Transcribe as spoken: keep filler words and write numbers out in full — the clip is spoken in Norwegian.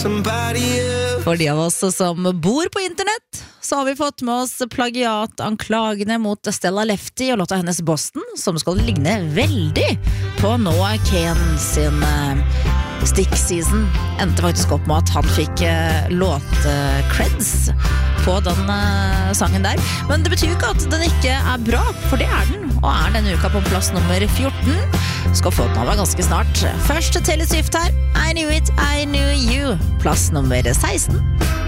somebody else. For de av oss som bor på internett, så har vi fått med oss plagiatanklagene mot Stella Lefty og låta hennes Boston, som skal ligne veldig på Noah Kahan sin uh, Stick Season. Endte faktisk opp med at han fikk uh, låt-creds på den uh, sangen der. Men det betyr jo ikke at den ikke er bra, for det er den, og er denne uka på plass nummer fjorten. Skal få den av meg ganske snart. Først Taylor Swift her, I Knew It, I Knew You, plass nummer seksten.